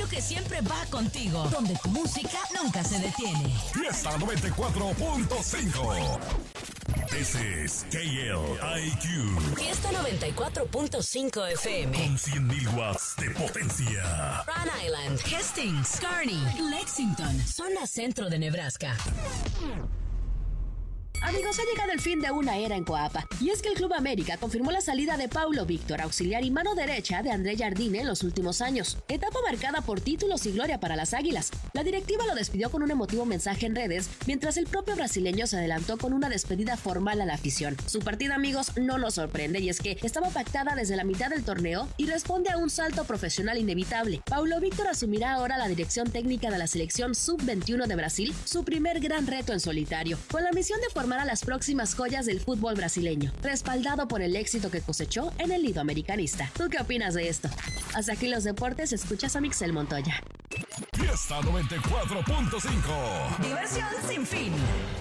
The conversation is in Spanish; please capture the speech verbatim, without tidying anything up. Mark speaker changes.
Speaker 1: radio que siempre va contigo, donde tu música nunca se detiene.
Speaker 2: Fiesta noventa y cuatro punto cinco. This is K L I Q.
Speaker 1: Fiesta noventa y cuatro punto cinco F M.
Speaker 2: Con cien mil watts de potencia.
Speaker 1: Rhode Island, Hastings, Kearney, Lexington, zona centro de Nebraska.
Speaker 3: Amigos, ha llegado el fin de una era en Coapa, y es que el Club América confirmó la salida de Paulo Víctor, auxiliar y mano derecha de André Jardine en los últimos años, etapa marcada por títulos y gloria para las Águilas. La directiva lo despidió con un emotivo mensaje en redes, mientras el propio brasileño se adelantó con una despedida formal a la afición. Su partida, amigos, no nos sorprende, y es que estaba pactada desde la mitad del torneo y responde a un salto profesional inevitable. Paulo Víctor asumirá ahora la dirección técnica de la selección sub veintiuno de Brasil, su primer gran reto en solitario, con la misión de formar a las próximas joyas del fútbol brasileño, respaldado por el éxito que cosechó en el lido americanista. ¿Tú qué opinas de esto? Hasta aquí los deportes, escuchas a Mixel Montoya.
Speaker 2: Fiesta noventa y cuatro punto cinco.
Speaker 1: Diversión sin fin.